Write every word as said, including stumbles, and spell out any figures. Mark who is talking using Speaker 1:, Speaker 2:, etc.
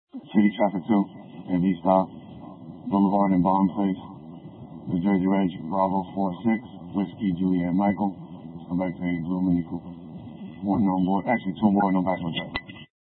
Speaker 1: City Traffic two, and V stop, Boulevard and Bond Place, New Jersey Reg, Bravo four six, Whiskey Juliet Michael. Come back to a blue Mini Cooper. One on board, actually two more, no back on track.